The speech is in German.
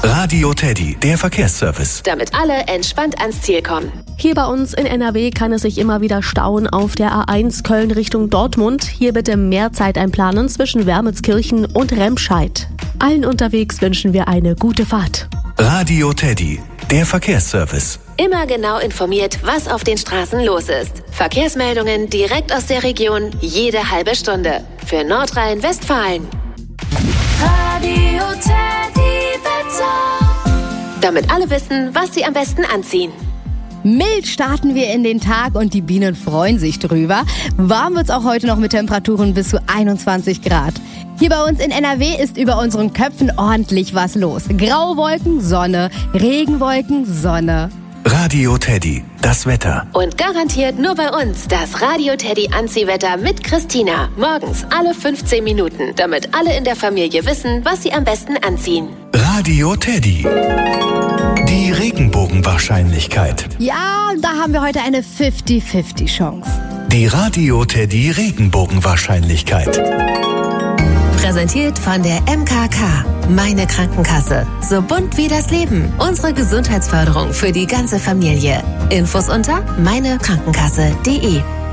Radio Teddy, der Verkehrsservice. Damit alle entspannt ans Ziel kommen. Hier bei uns in NRW kann es sich immer wieder stauen auf der A1 Köln Richtung Dortmund. Hier bitte mehr Zeit einplanen zwischen Wermelskirchen und Remscheid. Allen unterwegs wünschen wir eine gute Fahrt. Radio Teddy, der Verkehrsservice. Immer genau informiert, was auf den Straßen los ist. Verkehrsmeldungen direkt aus der Region, jede halbe Stunde. Für Nordrhein-Westfalen. Radio Teddy Wetter. Damit alle wissen, was sie am besten anziehen. Mild starten wir in den Tag und die Bienen freuen sich drüber. Warm wird's auch heute noch mit Temperaturen bis zu 21 Grad. Hier bei uns in NRW ist über unseren Köpfen ordentlich was los. Graue Wolken, Sonne, Regenwolken, Sonne. Radio Teddy, das Wetter. Und garantiert nur bei uns das Radio Teddy Anziehwetter mit Christina. Morgens alle 15 Minuten, damit alle in der Familie wissen, was sie am besten anziehen. Radio Teddy. Die Regenbogenwahrscheinlichkeit. Ja, da haben wir heute eine 50-50 Chance. Die Radio Teddy Regenbogenwahrscheinlichkeit. Präsentiert von der MKK, meine Krankenkasse. So bunt wie das Leben. Unsere Gesundheitsförderung für die ganze Familie. Infos unter meinekrankenkasse.de.